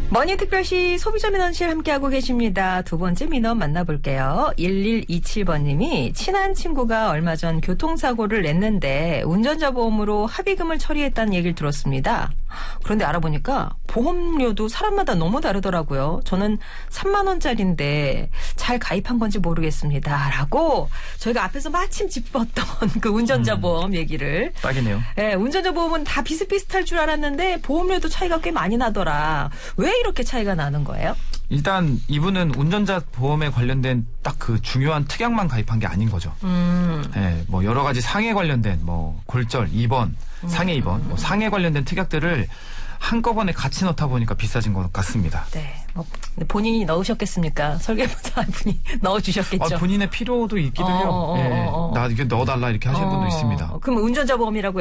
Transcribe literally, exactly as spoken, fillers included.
머니특별시 소비자 민원실 함께하고 계십니다. 두 번째 민원 만나볼게요. 일일이칠 번님이 친한 친구가 얼마 전 교통사고를 냈는데 운전자 보험으로 합의금을 처리했다는 얘기를 들었습니다. 그런데 알아보니까 보험료도 사람마다 너무 다르더라고요. 저는 삼만 원짜리인데 잘 가입한 건지 모르겠습니다. 라고 저희가 앞에서 마침 짚었던 그 운전자 음, 보험 얘기를. 딱이네요. 네, 운전자 보험은 다 비슷비슷할 줄 알았는데 보험료도 차이가 꽤 많이 나더라. 왜 이렇게 차이가 나는 거예요? 일단 이분은 운전자 보험에 관련된 딱 그 중요한 특약만 가입한 게 아닌 거죠. 음. 네, 뭐 여러 가지 상해 관련된 뭐 골절, 입원, 상해 입원, 뭐 상해 관련된 특약들을 한꺼번에 같이 넣다 보니까 비싸진 것 같습니다. 네, 뭐 본인이 넣으셨겠습니까? 설계부사 분이 넣어주셨겠죠. 아, 본인의 필요도 있기도 어, 해요. 어, 어, 예, 어, 어. 나 이게 넣어달라 이렇게 하시는 분도 어, 있습니다. 그럼 운전자 보험이라고